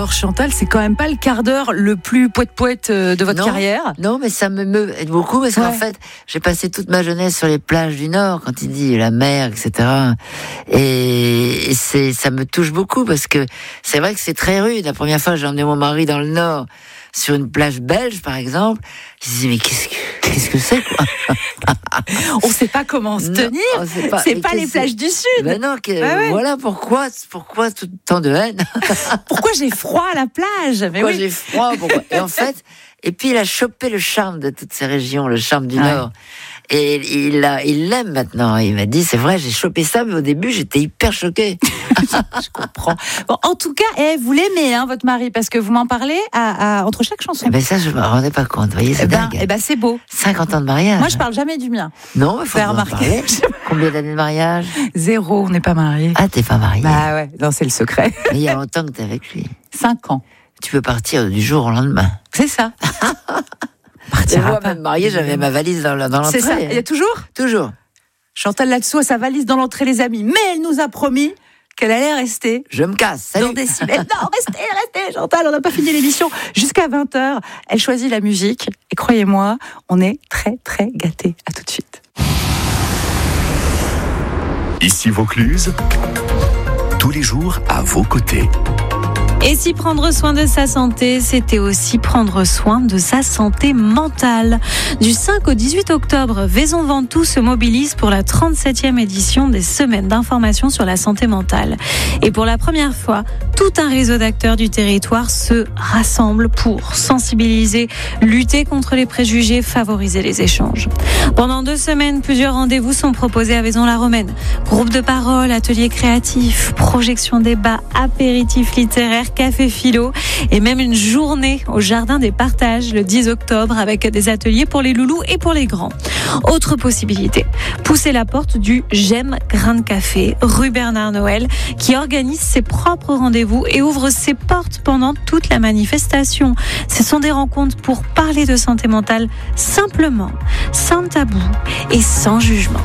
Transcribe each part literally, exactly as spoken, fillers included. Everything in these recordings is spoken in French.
alors Chantal, c'est quand même pas le quart d'heure le plus poète-poète de votre non, carrière. Non, mais ça me meut beaucoup parce ouais. qu'en fait, j'ai passé toute ma jeunesse sur les plages du Nord, quand il dit la mer, et cetera. Et c'est, ça me touche beaucoup parce que c'est vrai que c'est très rude. La première fois, j'ai emmené mon mari dans le Nord, sur une plage belge, par exemple. Il se dit, mais qu'est-ce que, qu'est-ce que c'est, quoi? On sait pas comment se tenir. Non, c'est pas, c'est pas les plages du Sud. Ben non, que, ah ouais. Voilà pourquoi, pourquoi tout tant de haine. Pourquoi j'ai froid à la plage? Mais pourquoi oui. j'ai froid? Pourquoi... Et en fait, et puis il a chopé le charme de toutes ces régions, le charme du ouais. Nord. Et il l'a, il l'aime maintenant. Il m'a dit, c'est vrai, j'ai chopé ça, mais au début, j'étais hyper choquée. Je comprends. Bon, en tout cas, eh, vous l'aimez, hein, votre mari, parce que vous m'en parlez à, à, entre chaque chanson. Eh ben ça, je me rendais pas compte. Vous voyez, c'est eh ben, dingue. Eh ben, c'est beau. cinquante ans de mariage. Moi, je parle jamais du mien. Non, il faut en parler. Combien d'années de mariage? Zéro, on n'est pas mariés. Ah, t'es pas mariée? Bah ouais, non, c'est le secret. Mais il y a longtemps que t'es avec lui. Cinq ans. Tu peux partir du jour au lendemain. C'est ça. Et moi, même mariée, j'avais ma valise dans, dans l'entrée. C'est ça. Il y a toujours Toujours. Chantal Latsou a sa valise dans l'entrée, les amis. Mais elle nous a promis qu'elle allait rester. Je me casse. Salut. Dans Décibel. Non, restez, restez, Chantal. On n'a pas fini l'émission. Jusqu'à vingt heures, elle choisit la musique. Et croyez-moi, on est très, très gâtés. À tout de suite. Ici Vaucluse, tous les jours à vos côtés. Et si prendre soin de sa santé, c'était aussi prendre soin de sa santé mentale. Du cinq au dix-huit octobre, Vaison Ventoux se mobilise pour la trente-septième édition des Semaines d'information sur la santé mentale. Et pour la première fois, tout un réseau d'acteurs du territoire se rassemble pour sensibiliser, lutter contre les préjugés, favoriser les échanges. Pendant deux semaines, plusieurs rendez-vous sont proposés à Vaison-la-Romaine. Groupe de parole, ateliers créatifs, projections débats, apéritifs littéraires, café philo et même une journée au Jardin des Partages le dix octobre avec des ateliers pour les loulous et pour les grands. Autre possibilité, pousser la porte du J'aime Grain de Café, rue Bernard Noël, qui organise ses propres rendez-vous et ouvre ses portes pendant toute la manifestation. Ce sont des rencontres pour parler de santé mentale simplement, sans tabou et sans jugement.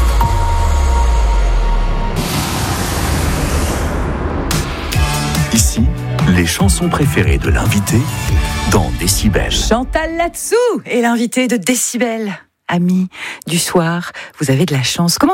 Ici, les chansons préférées de l'invité dans Décibel. Chantal Latsou est l'invité de Décibel. Amis du soir, vous avez de la chance. Comment